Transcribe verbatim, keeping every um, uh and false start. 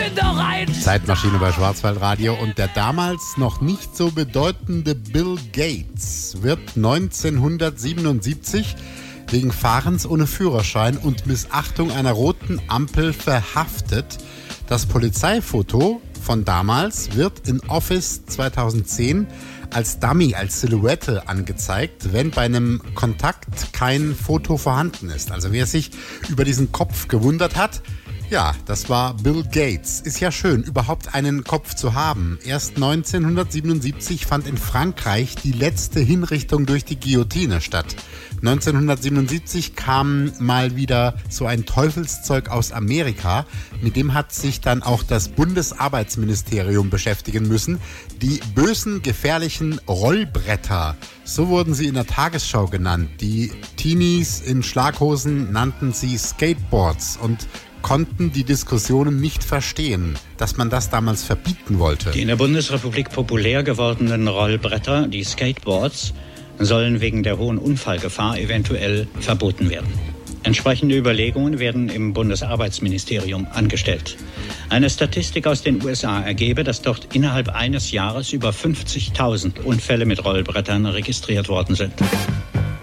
bin doch ein... Zeitmaschine bei Schwarzwaldradio. Und der damals noch nicht so bedeutende Bill Gates wird neunzehnhundertsiebenundsiebzig wegen Fahrens ohne Führerschein und Missachtung einer roten Ampel verhaftet. Das Polizeifoto von damals wird in Office zweitausendzehn als Dummy, als Silhouette angezeigt, wenn bei einem Kontakt kein Foto vorhanden ist. Also wer sich über diesen Kopf gewundert hat, ja, das war Bill Gates. Ist ja schön, überhaupt einen Kopf zu haben. Erst neunzehnhundertsiebenundsiebzig fand in Frankreich die letzte Hinrichtung durch die Guillotine statt. neunzehnhundertsiebenundsiebzig kam mal wieder so ein Teufelszeug aus Amerika. Mit dem hat sich dann auch das Bundesarbeitsministerium beschäftigen müssen. Die bösen, gefährlichen Rollbretter. So wurden sie in der Tagesschau genannt. Die Teenies in Schlaghosen nannten sie Skateboards und konnten die Diskussionen nicht verstehen, dass man das damals verbieten wollte. Die in der Bundesrepublik populär gewordenen Rollbretter, die Skateboards, sollen wegen der hohen Unfallgefahr eventuell verboten werden. Entsprechende Überlegungen werden im Bundesarbeitsministerium angestellt. Eine Statistik aus den U S A ergebe, dass dort innerhalb eines Jahres über fünfzigtausend Unfälle mit Rollbrettern registriert worden sind.